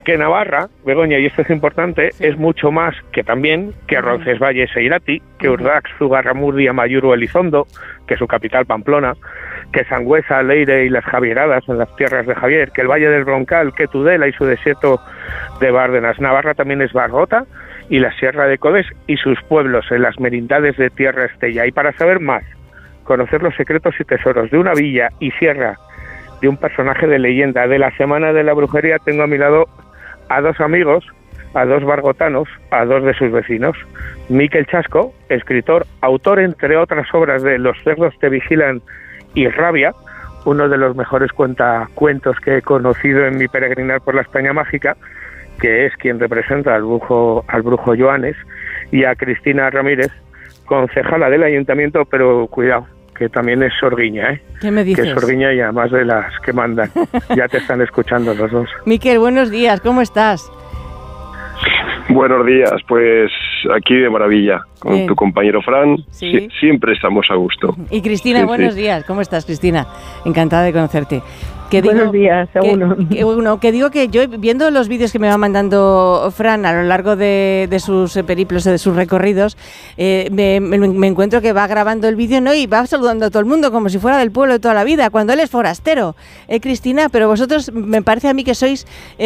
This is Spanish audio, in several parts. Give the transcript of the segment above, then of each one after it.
Que Navarra, Begoña, y esto es importante, es mucho más que también que Roncesvalles e Irati, que Urdax, Zugarramurdi, Amaiuru, Elizondo, que su capital Pamplona, que Sangüesa, Leire y las Javieradas en las tierras de Javier, que el Valle del Broncal, que Tudela y su desierto de Bárdenas. Navarra también es Bargota y la Sierra de Codes y sus pueblos en las merindades de Tierra Estella. Y para saber más, conocer los secretos y tesoros de una villa y sierra, de un personaje de leyenda de la Semana de la Brujería, tengo a mi lado a dos amigos, a dos bargotanos, a dos de sus vecinos. Miquel Chasco, escritor, autor entre otras obras de Los cerdos te vigilan y Rabia, uno de los mejores cuentos que he conocido en mi peregrinar por la España mágica, que es quien representa al brujo Joanes, y a Cristina Ramírez, concejala del ayuntamiento, pero cuidado, que también es sorguiña, ¿eh? ¿Qué me dices? Que es sorguiña y además de las que mandan. Ya te están escuchando los dos. Miquel, buenos días, ¿cómo estás? Buenos días, pues aquí de maravilla, con Bien. tu compañero Fran, ¿Sí? Siempre estamos a gusto. Y Cristina, Sí, buenos sí. días, ¿cómo estás, Cristina? Encantada de conocerte. Buenos días, seguro. Que digo que yo, viendo los vídeos que me va mandando Fran a lo largo de sus periplos, de sus recorridos, me encuentro que va grabando el vídeo, ¿no? Y va saludando a todo el mundo como si fuera del pueblo de toda la vida, cuando él es forastero. Cristina, pero vosotros me parece a mí que sois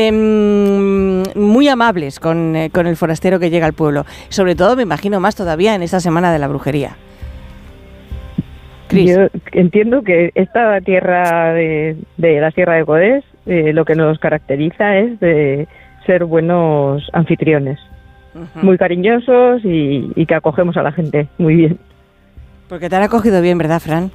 muy amables con el forastero que llega al pueblo. Sobre todo, me imagino más todavía en esta Semana de la Brujería. Cris. Yo entiendo que esta tierra de la Sierra de Codes lo que nos caracteriza es de ser buenos anfitriones, muy cariñosos y que acogemos a la gente muy bien. Porque te han acogido bien, ¿verdad, Fran?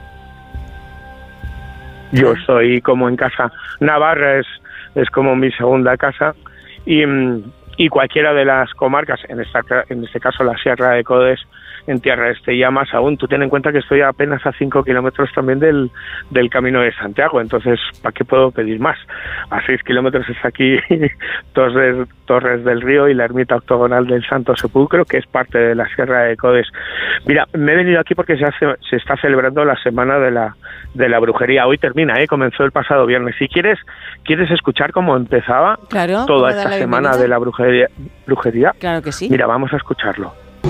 Yo soy como en casa. Navarra es como mi segunda casa y cualquiera de las comarcas, en este caso la Sierra de Codes, en Tierra Estella más aún. Tú ten en cuenta que estoy apenas a 5 kilómetros también del Camino de Santiago, entonces ¿para qué puedo pedir más? A 6 kilómetros es aquí Torres del Río y la ermita octogonal del Santo Sepulcro, que es parte de la Sierra de Codes. Mira, me he venido aquí porque se está celebrando la Semana de la Brujería. Hoy termina, comenzó el pasado viernes. Si quieres escuchar cómo empezaba toda esta Semana de la Brujería, claro que sí. Mira, vamos a escucharlo.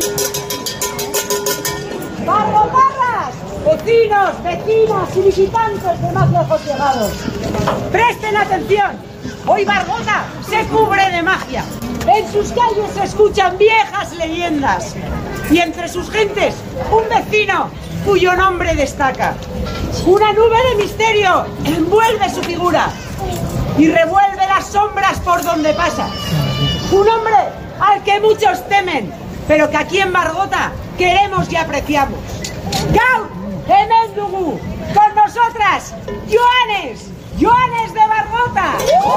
¡Barrotarras! Vecinos, vecinas y visitantes de más lejos llegados, presten atención. Hoy Bargota se cubre de magia. En sus calles se escuchan viejas leyendas y entre sus gentes un vecino cuyo nombre destaca. Una nube de misterio envuelve su figura y revuelve las sombras por donde pasa. Un hombre al que muchos temen, pero que aquí en Bargota queremos y apreciamos. Gaur Hemendugu, con nosotras, Joanes de Bargota.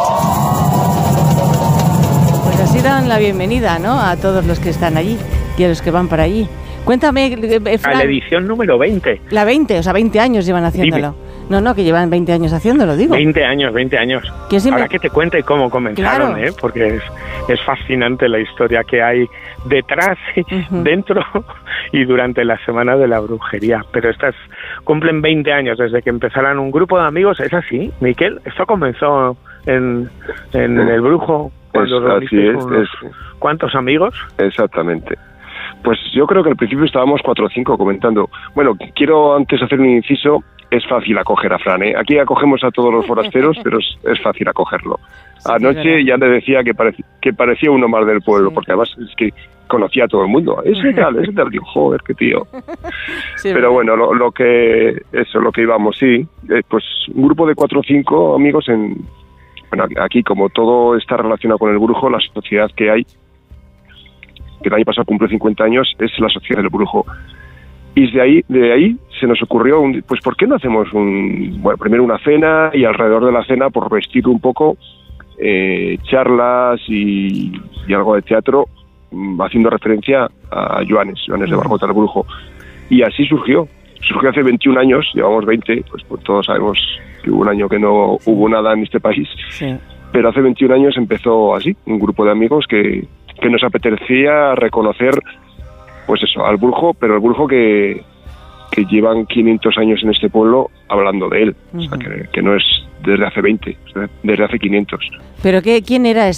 Pues así dan la bienvenida, ¿no?, a todos los que están allí y a los que van para allí. Cuéntame, Fran. A la edición número 20. La 20, o sea, 20 años llevan haciéndolo. Dime. No, que llevan 20 años haciéndolo, digo. 20 años. Ahora que te cuente cómo comenzaron, Claro. Porque es fascinante la historia que hay detrás, dentro y durante la Semana de la Brujería. Pero estas cumplen 20 años desde que empezaron un grupo de amigos. ¿Es así, Miquel? Esto comenzó en El Brujo. Cuando Así es. ¿Cuántos amigos? Exactamente. Pues yo creo que al principio estábamos 4 o 5 comentando. Bueno, quiero antes hacer un inciso. Es fácil acoger a Fran, ¿eh? Aquí acogemos a todos los forasteros, pero es fácil acogerlo. Sí, Anoche ya le decía que parecía uno más del pueblo, porque además es que conocía a todo el mundo. Ese tal, digo, joder, qué tío. Sí, pero bueno, lo que íbamos, sí. Pues un grupo de 4 o 5 amigos bueno, aquí como todo está relacionado con el brujo, la sociedad que hay, que el año pasado cumple 50 años, es la sociedad del brujo. Y de ahí se nos ocurrió, pues ¿por qué no hacemos primero una cena y alrededor de la cena, por vestir un poco, charlas y algo de teatro, haciendo referencia a Joanes de Bargota, el brujo. Y así surgió hace 21 años, llevamos 20, pues todos sabemos que hubo un año que no hubo nada en este país, sí. Pero hace 21 años empezó así, un grupo de amigos que nos apetecía reconocer, pues eso, al brujo, pero el brujo que llevan 500 años en este pueblo hablando de él. O sea, que no es desde hace 20, desde hace 500. ¿Pero quién era